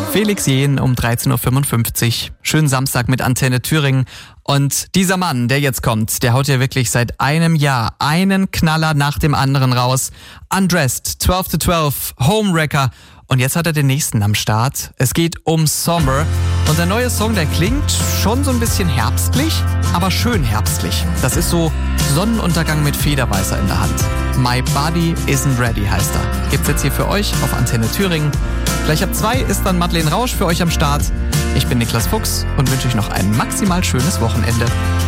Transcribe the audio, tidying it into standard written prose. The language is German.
Felix Jähn um 13.55 Uhr. Schönen Samstag mit Antenne Thüringen. Und dieser Mann, der jetzt kommt, der haut ja wirklich seit einem Jahr einen Knaller nach dem anderen raus. Undressed, 12 to 12, Homewrecker. Und jetzt hat er den nächsten am Start. Es geht um Somber. Und der neue Song, der klingt schon so ein bisschen herbstlich, aber schön herbstlich. Das ist so Sonnenuntergang mit Federweißer in der Hand. My Body Isn't Ready heißt er. Gibt's jetzt hier für euch auf Antenne Thüringen. Gleich ab 2 ist dann Madeleine Rausch für euch am Start. Ich bin Niklas Fuchs und wünsche euch noch ein maximal schönes Wochenende.